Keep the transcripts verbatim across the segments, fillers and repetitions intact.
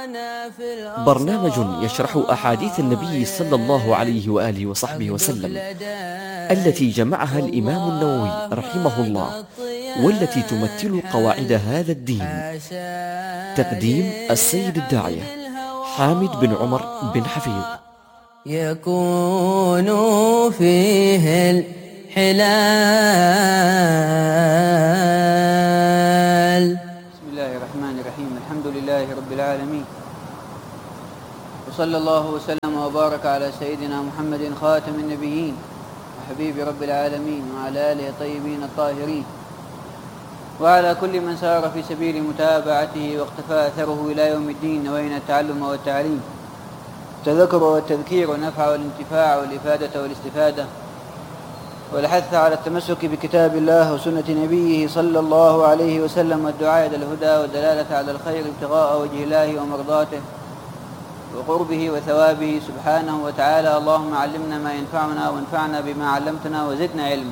برنامج يشرح أحاديث النبي صلى الله عليه وآله وصحبه وسلم التي جمعها الإمام النووي رحمه الله، والتي تمثل قواعد هذا الدين. تقديم السيد الداعية حامد بن عمر بن حفيظ. يكون فيه الحلال. بسم الله الرحمن الرحيم. الحمد لله رب العالمين، وصلى الله وسلم وبارك على سيدنا محمد خاتم النبيين وحبيب رب العالمين، وعلى آله الطيبين الطاهرين، وعلى كل من سار في سبيل متابعته واقتفى أثره إلى يوم الدين، وين التعلم والتعليم، التذكر والتذكير، والنفع والانتفاع والإفادة والاستفادة، والحث على التمسك بكتاب الله وسنة نبيه صلى الله عليه وسلم، والدعاء إلى الهدى والدلالة على الخير ابتغاء وجه الله ومرضاته وقربه وثوابه سبحانه وتعالى. اللهم علمنا ما ينفعنا وانفعنا بما علمتنا وزدنا علما.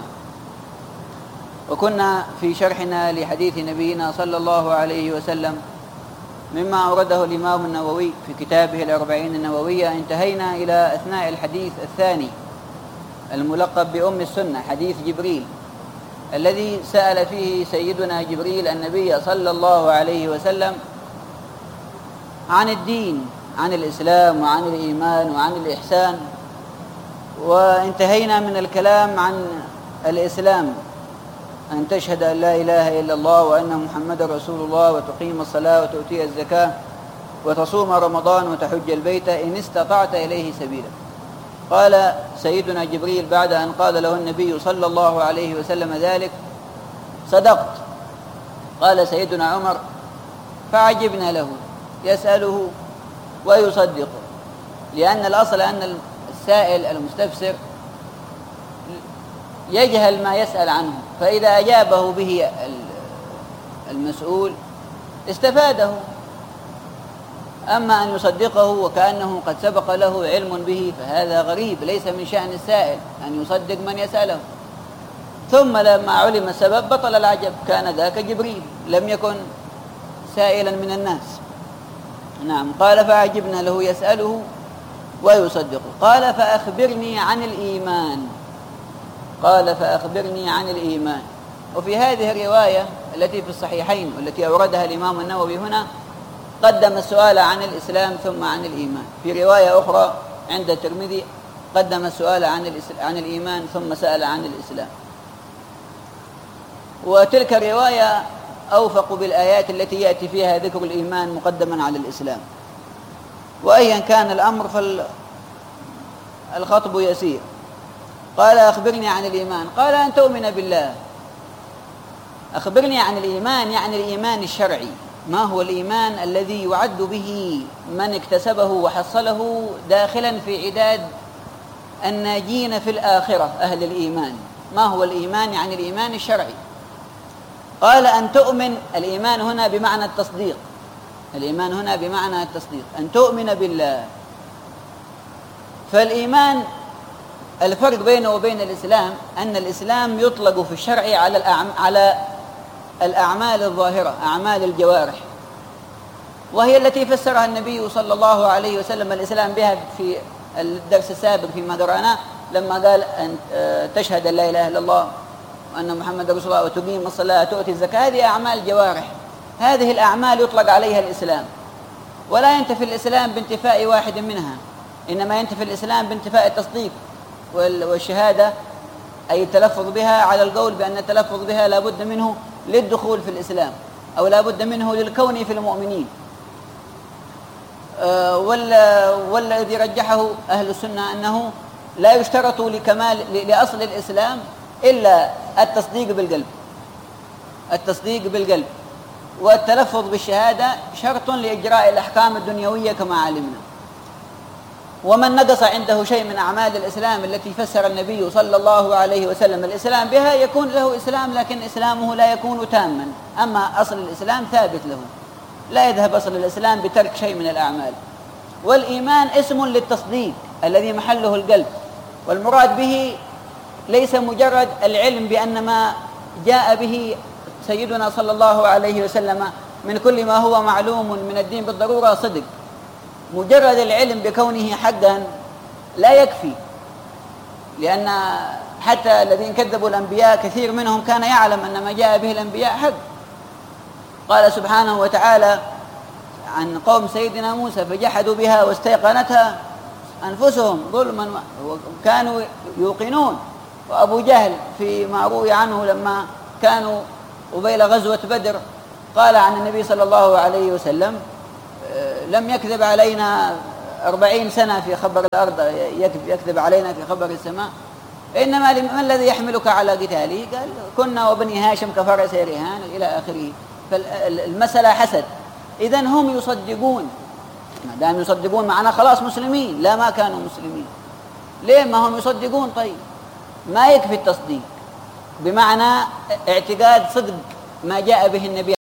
وكنا في شرحنا لحديث نبينا صلى الله عليه وسلم مما أورده الإمام النووي في كتابه الأربعين النووية، انتهينا إلى أثناء الحديث الثاني الملقب بأم السنة، حديث جبريل، الذي سأل فيه سيدنا جبريل النبي صلى الله عليه وسلم عن الدين، عن الإسلام وعن الإيمان وعن الإحسان. وانتهينا من الكلام عن الإسلام، أن تشهد أن لا إله إلا الله وأن محمد رسول الله، وتقيم الصلاة وتؤتي الزكاة وتصوم رمضان وتحج البيت إن استطعت إليه سبيلا. قال سيدنا جبريل بعد أن قال له النبي صلى الله عليه وسلم ذلك: صدقت. قال سيدنا عمر: فعجبنا له، يسأله ويصدقه، لأن الأصل أن السائل المستفسر يجهل ما يسأل عنه، فإذا أجابه به المسؤول استفاده. أما أن يصدقه وكأنه قد سبق له علم به فهذا غريب، ليس من شأن السائل أن يصدق من يسأله. ثم لما علم السبب بطل العجب، كان ذاك جبريل لم يكن سائلا من الناس. نعم. قال: فأعجبنا له، يسأله ويصدقه. قال: فأخبرني عن الإيمان. قال: فأخبرني عن الإيمان. وفي هذه الرواية التي في الصحيحين والتي أوردها الإمام النووي هنا قدم السؤال عن الإسلام ثم عن الإيمان. في رواية أخرى عند الترمذي قدم السؤال عن عن الإيمان ثم سأل عن الإسلام. وتلك الرواية أوفق بالآيات التي يأتي فيها ذكر الإيمان مقدما على الإسلام. وأيا كان الأمر فالخطب يسير. قال: أخبرني عن الإيمان. قال: أن تؤمن بالله. أخبرني عن الإيمان يعني الإيمان الشرعي. ما هو الإيمان الذي يعد به من اكتسبه وحصله داخلا في عداد الناجين في الآخرة، أهل الإيمان؟ ما هو الإيمان يعني الإيمان الشرعي؟ قال: أن تؤمن. الإيمان هنا بمعنى التصديق. الإيمان هنا بمعنى التصديق، أن تؤمن بالله. فالإيمان الفرق بينه وبين الإسلام أن الإسلام يطلق في الشرع على الأعم... على الأعمال الظاهرة، أعمال الجوارح، وهي التي فسرها النبي صلى الله عليه وسلم الإسلام بها في الدرس السابق فيما قرأناه، لما قال: أن تشهد أن لا إله إلا الله وأن محمد رسول الله وتقيم الصلاة وتؤتي الزكاة. هذه أعمال جوارح، هذه الأعمال يطلق عليها الإسلام، ولا ينتفي الإسلام بانتفاء واحد منها، إنما ينتفي الإسلام بانتفاء التصديق والشهادة، أي التلفظ بها على القول بأن التلفظ بها لا بد منه للدخول في الإسلام، أو لا بد منه للكون في المؤمنين. أه والذي رجحه أهل السنة أنه لا يشترط لكمال لأصل الإسلام إلا التصديق بالقلب، التصديق بالقلب، والتلفظ بالشهادة شرط لإجراء الأحكام الدنيوية كما علمنا. ومن نقص عنده شيء من أعمال الإسلام التي فسر النبي صلى الله عليه وسلم الإسلام بها يكون له إسلام، لكن إسلامه لا يكون تاما. أما أصل الإسلام ثابت له، لا يذهب أصل الإسلام بترك شيء من الأعمال. والإيمان اسم للتصديق الذي محله القلب، والمراد به ليس مجرد العلم بأن ما جاء به سيدنا صلى الله عليه وسلم من كل ما هو معلوم من الدين بالضرورة صدق، مجرد العلم بكونه حقا لا يكفي، لأن حتى الذين كذبوا الأنبياء كثير منهم كان يعلم أن ما جاء به الأنبياء حق. قال سبحانه وتعالى عن قوم سيدنا موسى فجحدوا بها واستيقنتها أنفسهم ظلما وكانوا يوقنون. وأبو جهل فيما روي عنه لما كانوا قبيل غزوة بدر قال عن النبي صلى الله عليه وسلم لم يكذب علينا أربعين سنة في خبر الأرض يكذب علينا في خبر السماء، إنما ما الذي يحملك على قتاله؟ قال كنا وبني هاشم كفرس رهان إلى آخره. فالمسألة حسد. إذن هم يصدقون، ما دام يصدقون معنا خلاص مسلمين، لا ما كانوا مسلمين. ليه ما هم يصدقون؟ طيب ما يكفي التصديق بمعنى اعتقاد صدق ما جاء به النبي